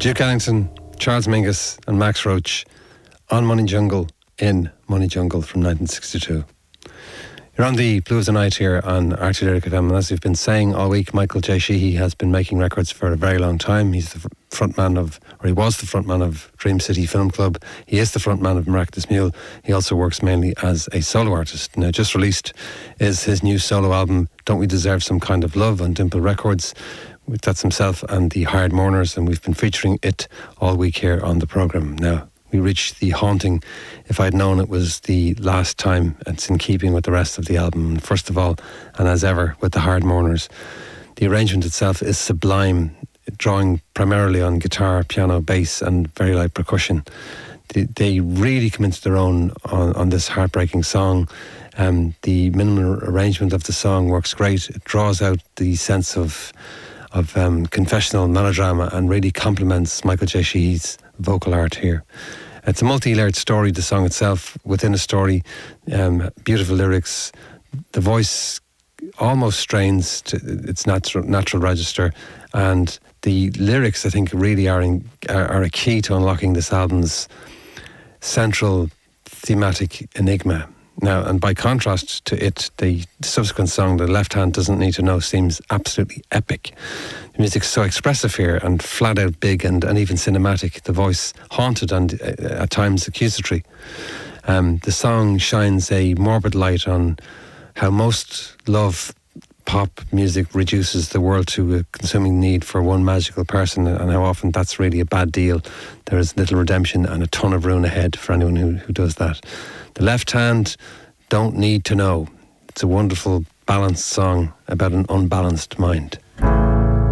Duke Ellington, Charles Mingus and Max Roach on Money Jungle in Money Jungle from 1962. You're on the Blue of the Night here on RT Lyric FM, and as we've been saying all week, Michael J. Sheehy has been making records for a very long time. He's the frontman of, or he was the frontman of Dream City Film Club. He is the frontman of Miraculous Mule. He also works mainly as a solo artist. Now, just released is his new solo album, Don't We Deserve Some Kind of Love, on Dimple Records. That's himself and the Hired Mourners, and we've been featuring it all week here on the programme. Now, we reached the haunting, if I'd known it was the last time. It's in keeping with the rest of the album. First of all, and as ever, with the Hired Mourners, the arrangement itself is sublime, drawing primarily on guitar, piano, bass and very light percussion. They really come into their own on this heartbreaking song. The minimal arrangement of the song works great. It draws out the sense of confessional melodrama and really complements Michael J. Sheehy's vocal art here. It's a multi-layered story, the song itself, within a story, beautiful lyrics. The voice almost strains to its natural register, and the lyrics, I think, really are a key to unlocking this album's central thematic enigma. Now, and by contrast to it, the subsequent song, The Left Hand Doesn't Need to Know, seems absolutely epic. The music's so expressive here and flat out big and even cinematic. The voice haunted and at times accusatory. The song shines a morbid light on how most love pop music reduces the world to a consuming need for one magical person, and how often that's really a bad deal. There is little redemption and a ton of ruin ahead for anyone who does that. The Left Hand Don't Need to Know. It's a wonderful, balanced song about an unbalanced mind.